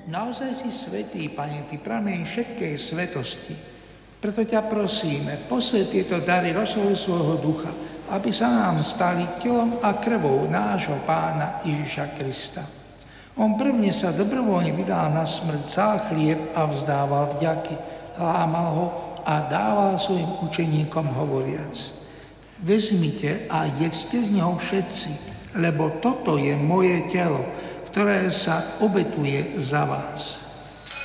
Naozaj si svätý, Pane, Ty prameň všetkej svetosti. Preto ťa prosíme, posväť tieto dary rozsolu svojho ducha, aby sa nám stali telom a krvou nášho Pána Ježiša Krista. On prvne sa dobrovoľne vydal na smrť za chlieb a vzdával vďaky, lámal ho a dával svojim učeníkom hovoriac: Vezmite a jedzte z neho všetci, lebo toto je moje telo, ktoré sa obetuje za vás.